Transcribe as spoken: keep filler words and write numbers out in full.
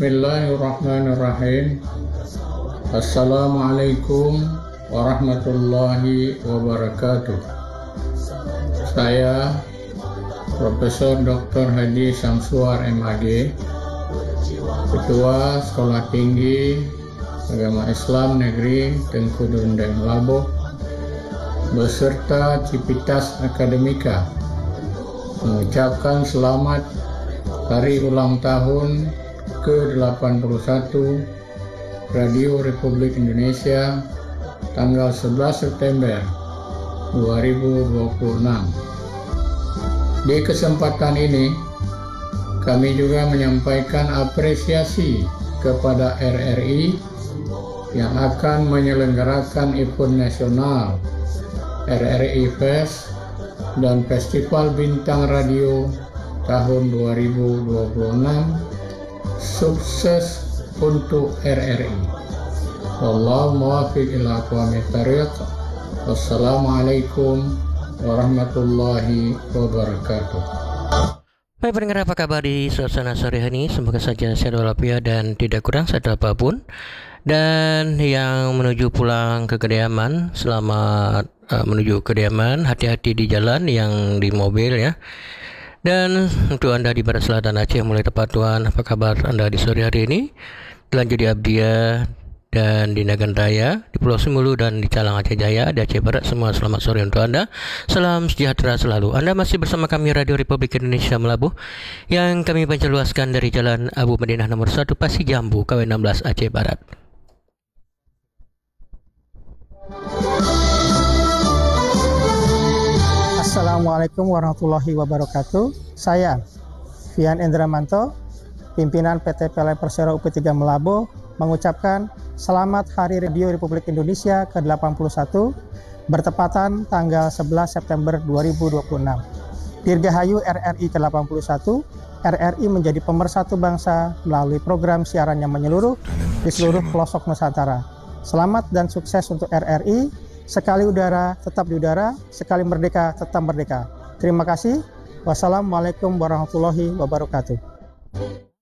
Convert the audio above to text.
Bismillahirrahmanirrahim. Assalamualaikum warahmatullahi wabarakatuh. Saya Profesor Doktor Haji Samsuar M A.G, Ketua Sekolah Tinggi Agama Islam Negeri Tengku Durundeng Labuh beserta Civitas Akademika mengucapkan selamat Hari Ulang Tahun ke delapan puluh satu Radio Republik Indonesia tanggal sebelas September dua ribu dua puluh enam. Di kesempatan ini kami juga menyampaikan apresiasi kepada R R I yang akan menyelenggarakan event nasional R R I Fest dan Festival Bintang Radio tahun dua ribu dua puluh enam. Sukses untuk R R I. Wallahu muwaffiq ila aqwamit thariq. Wassalamualaikum warahmatullahi wabarakatuh. Baik pendengar, apa kabar di suasana sore ini? Semoga saja sehat walafiat dan tidak kurang satu apapun. Dan yang menuju pulang ke kediaman, selamat uh, menuju kediaman, hati-hati di jalan, yang di mobil ya. Dan untuk Anda di Barat Selatan Aceh, mulai tepat Tuan, apa kabar Anda di sore hari ini? Dilanjut di Abdia dan di Nagan Raya, di Pulau Simulu dan di Calang Aceh Jaya, di Aceh Barat, semua selamat sore untuk Anda. Salam sejahtera selalu. Anda masih bersama kami Radio Republik Indonesia Melabuh, yang kami pancarluaskan dari Jalan Abu Madinah nomor satu Pasir Jambu, K W enam belas Aceh Barat. Assalamualaikum warahmatullahi wabarakatuh. Saya Fian Endramanto, pimpinan P T P L M Persero U P tiga Melabuh, mengucapkan selamat Hari Radio Republik Indonesia ke delapan puluh satu bertepatan tanggal sebelas September dua ribu dua puluh enam. Dirgahayu R R I ke delapan puluh satu, R R I menjadi pemersatu bangsa melalui program siaran yang menyeluruh di seluruh pelosok Nusantara. Selamat dan sukses untuk R R I. Sekali udara, tetap di udara. Sekali merdeka, tetap merdeka. Terima kasih. Wassalamualaikum warahmatullahi wabarakatuh.